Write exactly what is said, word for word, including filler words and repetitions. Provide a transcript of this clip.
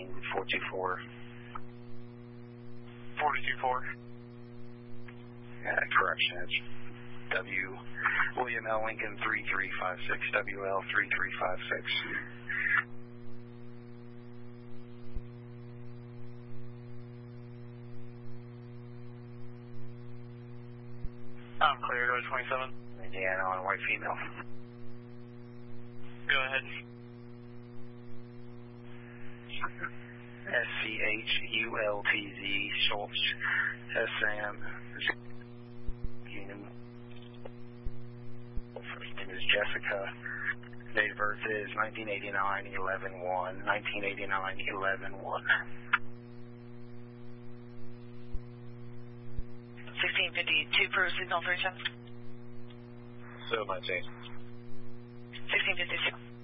ending four two four. four two four. Uh, correction, it's W. William L. Lincoln three three five six, W L three three five six. I'm clear, go to twenty-seven. Indiana on white female. Go ahead. S C H U L T Z, Schultz, S M. Union. First name is Jessica. Date of birth is nineteen eighty-nine, eleven one. nineteen eighty-nine, eleven one. sixteen fifty-two per signal three seven. So nineteen. sixteen fifty-two.